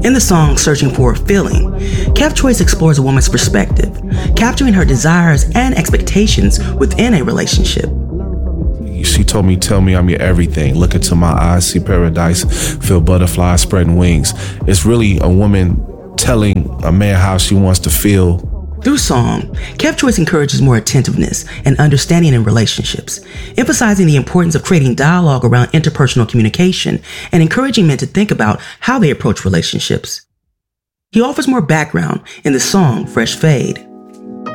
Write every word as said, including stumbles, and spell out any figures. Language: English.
In the song Searching for a Feeling, Kev Choice explores a woman's perspective, capturing her desires and expectations within a relationship. She told me, tell me I'm your everything. Look into my eyes, see paradise, feel butterflies spreading wings. It's really a woman telling a man how she wants to feel. Through song, Kev Choice encourages more attentiveness and understanding in relationships, emphasizing the importance of creating dialogue around interpersonal communication and encouraging men to think about how they approach relationships. He offers more background in the song Fresh Fade.